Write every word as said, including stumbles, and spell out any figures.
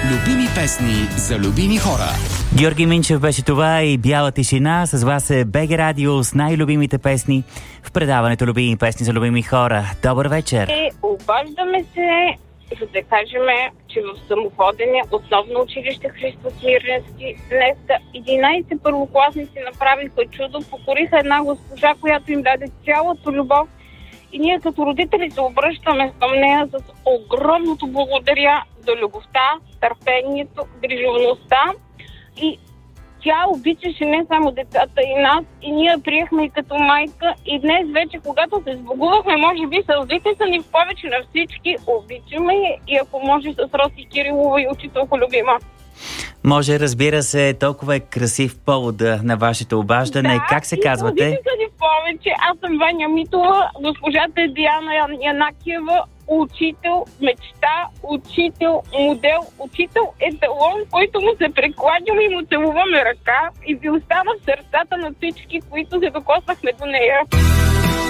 Любими песни за любими хора. Георги Минчев беше това и Бяла тишина. С вас е БГ Радио с най-любимите песни в предаването Любими песни за любими хора. Добър вечер! И обаждаме се, за да кажем, че в Самоводене, основно училище Христос Мирненски, днес единайсет първокласници направиха чудо, покориха една госпожа, която им даде цялата любов. И ние като родители се обръщаме към нея с огромното благодаря за любовта, търпението, грижовността. И тя обичаше не само децата и нас, и ние приехме и като майка. И днес вече, когато се сбогувахме, може би сълзите са ни в повече на всички. Обичаме я и ако може с Роси Кирилова и учителка любима. Може, разбира се, толкова е красив повод на вашето обаждане. Да, как се казвате? Да, са ни в повече. Аз съм Ваня Митова, госпожата е Диана Янакиева, учител, мечта, учител, модел, учител, еталон, който му се прекладим и му целуваме ръка и ви остана в сърцата на всички, които се докоснахме до нея.